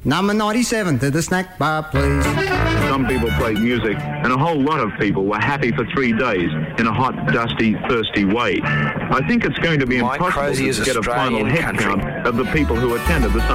Number 97 to the snack bar, please. Some people played music, and a whole lot of people were happy for 3 days in a hot, dusty, thirsty way. I think it's going to be impossible to get a final head count of the people who attended the